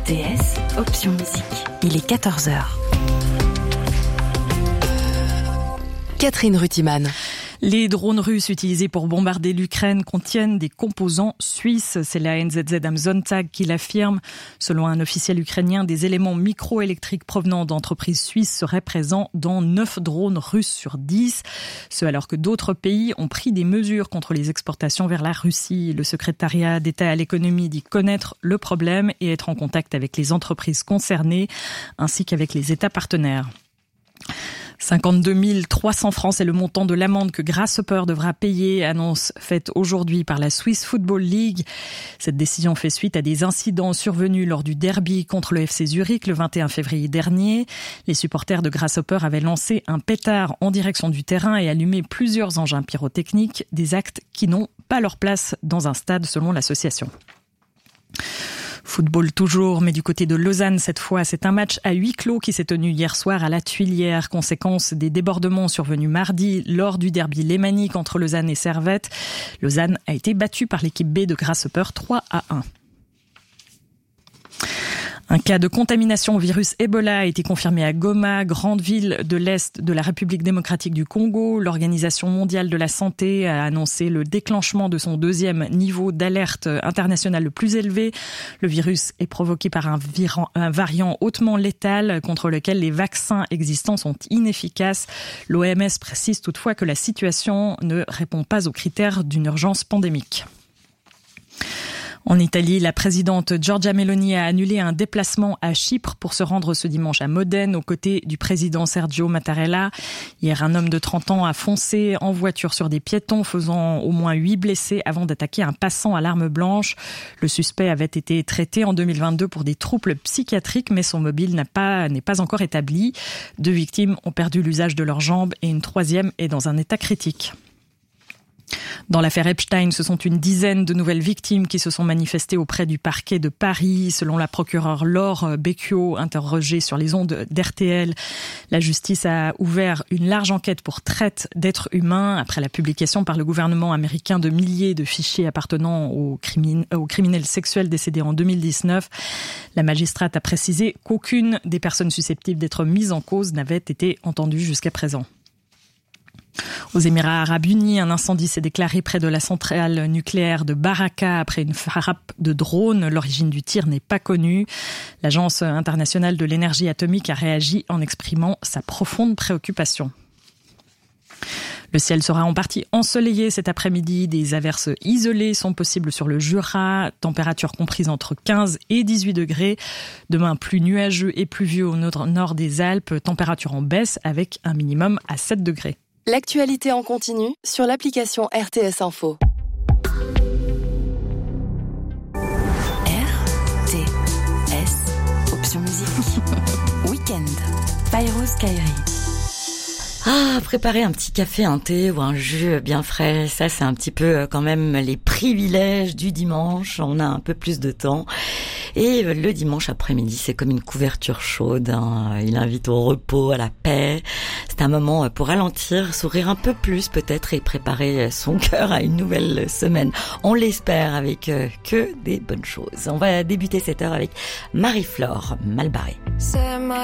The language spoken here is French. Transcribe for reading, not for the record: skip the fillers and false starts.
RTS, option musique. Il est 14h. Catherine Rutiman. Les drones russes utilisés pour bombarder l'Ukraine contiennent des composants suisses. C'est la NZZ am Sonntag qui l'affirme. Selon un officiel ukrainien, des éléments microélectriques provenant d'entreprises suisses seraient présents dans 9 drones russes sur 10. Ce alors que d'autres pays ont pris des mesures contre les exportations vers la Russie. Le secrétariat d'État à l'économie dit connaître le problème et être en contact avec les entreprises concernées ainsi qu'avec les États partenaires. 52 300 francs, c'est le montant de l'amende que Grasshopper devra payer, annonce faite aujourd'hui par la Swiss Football League. Cette décision fait suite à des incidents survenus lors du derby contre le FC Zurich le 21 février dernier. Les supporters de Grasshopper avaient lancé un pétard en direction du terrain et allumé plusieurs engins pyrotechniques, des actes qui n'ont pas leur place dans un stade selon l'association. Football toujours, mais du côté de Lausanne cette fois, c'est un match à huis clos qui s'est tenu hier soir à la Tuilière, conséquence des débordements survenus mardi lors du derby lémanique entre Lausanne et Servette. Lausanne a été battue par l'équipe B de Grasshopper 3-1. Un cas de contamination au virus Ebola a été confirmé à Goma, grande ville de l'Est de la République démocratique du Congo. L'Organisation mondiale de la santé a annoncé le déclenchement de son 2e niveau d'alerte internationale le plus élevé. Le virus est provoqué par un variant hautement létal contre lequel les vaccins existants sont inefficaces. L'OMS précise toutefois que la situation ne répond pas aux critères d'une urgence pandémique. En Italie, la présidente Giorgia Meloni a annulé un déplacement à Chypre pour se rendre ce dimanche à Modène aux côtés du président Sergio Mattarella. Hier, un homme de 30 ans a foncé en voiture sur des piétons, faisant au moins 8 blessés avant d'attaquer un passant à l'arme blanche. Le suspect avait été traité en 2022 pour des troubles psychiatriques, mais son mobile n'est pas encore établi. 2 victimes ont perdu l'usage de leurs jambes et une 3e est dans un état critique. Dans l'affaire Epstein, ce sont une dizaine de nouvelles victimes qui se sont manifestées auprès du parquet de Paris. Selon la procureure Laure Becchio, interrogée sur les ondes d'RTL, la justice a ouvert une large enquête pour traite d'êtres humains après la publication par le gouvernement américain de milliers de fichiers appartenant aux criminels sexuels décédés en 2019. La magistrate a précisé qu'aucune des personnes susceptibles d'être mises en cause n'avait été entendue jusqu'à présent. Aux Émirats arabes unis, un incendie s'est déclaré près de la centrale nucléaire de Baraka après une frappe de drone. L'origine du tir n'est pas connue. L'Agence internationale de l'énergie atomique a réagi en exprimant sa profonde préoccupation. Le ciel sera en partie ensoleillé cet après-midi. Des averses isolées sont possibles sur le Jura. Température comprise entre 15 et 18 degrés. Demain, plus nuageux et pluvieux au nord des Alpes. Température en baisse avec un minimum à 7 degrés. L'actualité en continu sur l'application RTS Info. RTS, option musique. Week-end, Pyros Kairi. Préparer un petit café, un thé ou un jus bien frais, ça c'est un petit peu quand même les privilèges du dimanche, on a un peu plus de temps. Et le dimanche après-midi, c'est comme une couverture chaude, hein. Il invite au repos, à la paix. C'est un moment pour ralentir, sourire un peu plus peut-être et préparer son cœur à une nouvelle semaine. On l'espère avec que des bonnes choses. On va débuter cette heure avec Marie-Flore Malbarré.